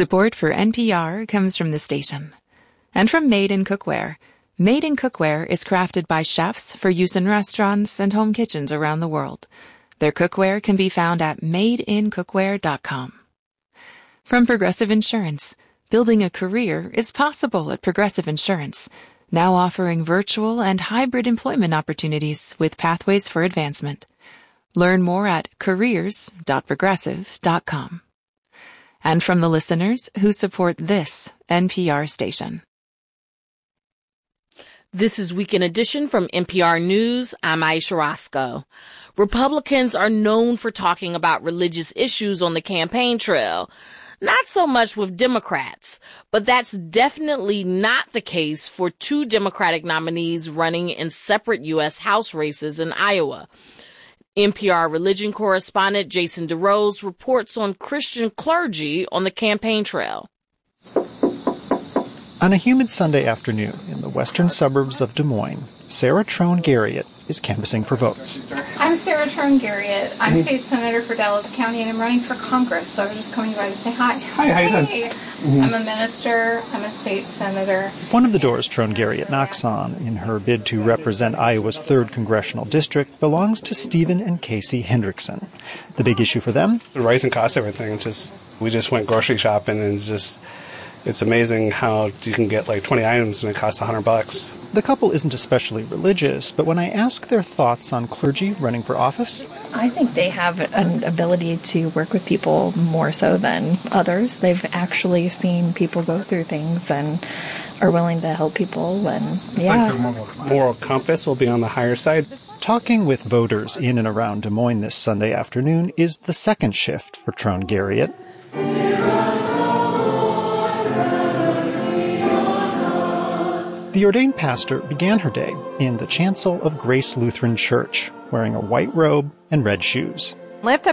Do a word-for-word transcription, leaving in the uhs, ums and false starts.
Support for N P R comes from the station. And from Made in Cookware. Made in Cookware is crafted by chefs for use in restaurants and home kitchens around the world. Their cookware can be found at made in cookware dot com. From Progressive Insurance. Building a career is possible at Progressive Insurance, now offering virtual and hybrid employment opportunities with pathways for advancement. Learn more at careers dot progressive dot com. And from the listeners who support this N P R station. This is Weekend Edition from N P R News. I'm Aisha Roscoe. Republicans are known for talking about religious issues on the campaign trail. Not so much with Democrats, but that's definitely not the case for two Democratic nominees running in separate U S House races in Iowa. N P R religion correspondent Jason DeRose reports on Christian clergy on the campaign trail. On a humid Sunday afternoon in the western suburbs of Des Moines, Sarah Trone Garriott is canvassing for votes. I'm Sarah Trone Garriott. I'm state senator for Dallas County, and I'm running for Congress, so I was just coming by to say hi. Hi, how you doing? Hey. Mm-hmm. I'm a minister. I'm a state senator. One of the doors Trone Garriott knocks on in her bid to represent Iowa's third congressional district belongs to Stephen and Casey Hendrickson. The big issue for them? The rising cost of everything. It's just, we just went grocery shopping, and it's just, it's amazing how you can get like twenty items and it costs one hundred bucks. The couple isn't especially religious, but when I ask their thoughts on clergy running for office, I think they have an ability to work with people more so than others. They've actually seen people go through things and are willing to help people. And yeah, like moral compass will be on the higher side. Talking with voters in and around Des Moines this Sunday afternoon is the second shift for Trone Garriott. The ordained pastor began her day in the chancel of Grace Lutheran Church, wearing a white robe and red shoes. Lift up